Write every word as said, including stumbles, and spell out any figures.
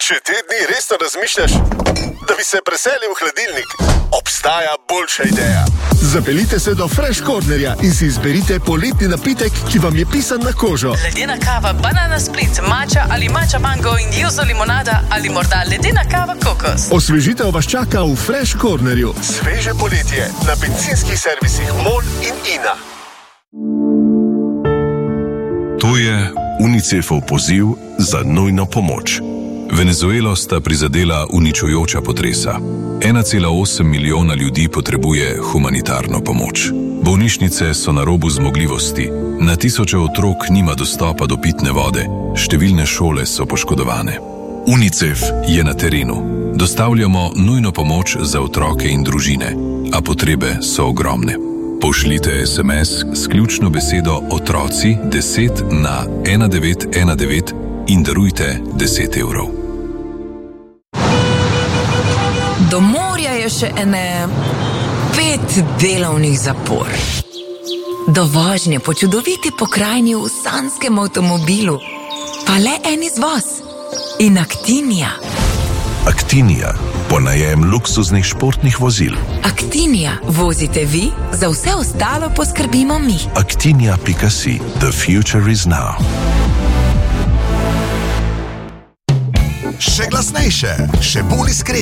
Če te dni resno razmišljaš, da bi se preselil v hladilnik, obstaja boljša ideja. Zapeljite se do Fresh Cornerja in si izberite poletni napitek, ki vam je pisan na kožo. Ledena kava, banana split, matcha ali matcha mango in juzo limonada ali morda ledena kava kokos. Osvežitev vas čaka v Fresh Cornerju. Sveže poletje na bencinskih servisih MOL in INA. To je UNICEF-ov poziv za nujno pomoč. Venezuelo sta prizadela uničujoča potresa. ena cela osem milijona ljudi potrebuje humanitarno pomoč. Bolnišnice so na robu zmogljivosti, na tisoče otrok nima dostopa do pitne vode, številne šole so poškodovane. UNICEF je na terenu. Dostavljamo nujno pomoč za otroke in družine, a potrebe so ogromne. Pošljite es em es s ključno besedo otroci deset na ena devet ena devet in darujte deset evrov. Do morja je še ene pet delovnih zapor. Do vožnje po čudoviti pokrajini v sanskem avtomobilu pa le en izvoz. In Actinia. Actinia, ponajem luksuznih športnih vozil. Actinia, vozite vi, za vse ostalo poskrbimo mi. Actinia pika si, the future is now. Še glasnejše, še bolj iskren.